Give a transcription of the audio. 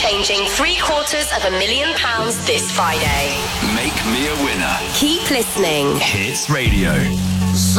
changing £750,000 this Friday. Make me a winner. Keep listening. Hits Radio.